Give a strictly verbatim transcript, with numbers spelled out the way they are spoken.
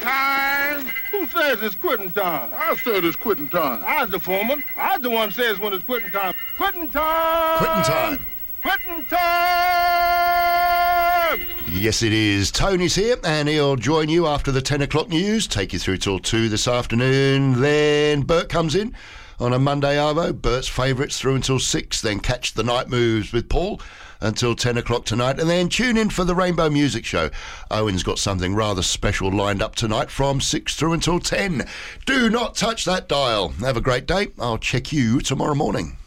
time. Who says it's quitting time? I said it's quitting time. I was the foreman. I was the one says when it's quitting time. Quitting time! Quitting time. Quitting time! Yes, it is. Tony's here, and he'll join you after the ten o'clock news, take you through till two this afternoon. Then Bert comes in on a Monday Arvo. Bert's favourites through until six. Then catch the night moves with Paul until ten o'clock tonight. And then tune in for the Rainbow Music Show. Owen's got something rather special lined up tonight from six through until ten. Do not touch that dial. Have a great day. I'll check you tomorrow morning.